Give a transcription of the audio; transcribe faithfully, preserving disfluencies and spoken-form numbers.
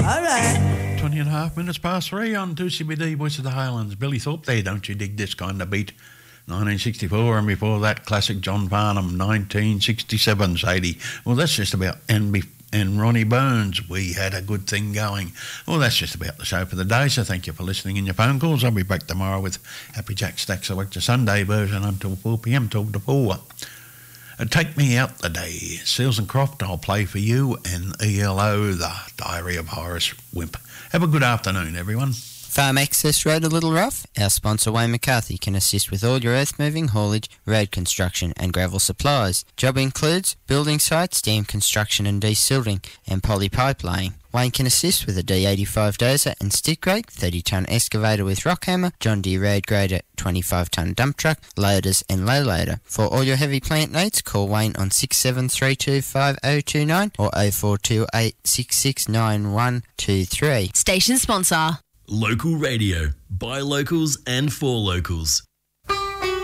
All right. twenty and a half minutes past three on two C B D, Voice of the Highlands. Billy Thorpe there, don't you dig this kind of beat? nineteen sixty-four, and before that, classic John Farnham, nineteen sixty-seven, Sadie. Well, that's just about, and, be, and Ronnie Bones, we had a good thing going. Well, that's just about the show for the day, so thank you for listening and your phone calls. I'll be back tomorrow with Happy Jack Stacks of Work, the Sunday version until four p.m, twelve to four. Uh, Take Me Out the Day, Seals and Croft, I'll play for you, and E L O, the Diary of Horace Wimp. Have a good afternoon, everyone. Farm Access Road a little rough? Our sponsor Wayne McCarthy can assist with all your earth moving, haulage, road construction and gravel supplies. Job includes building sites, dam construction and desilting, and poly pipe laying. Wayne can assist with a D eighty-five dozer and stick rake, thirty tonne excavator with rock hammer, John Deere road grader, twenty-five tonne dump truck, loaders and low loader. For all your heavy plant needs, call Wayne on six seven three two five oh two nine or oh four two eight six six nine one two three. Station sponsor. Local radio, by locals and for locals.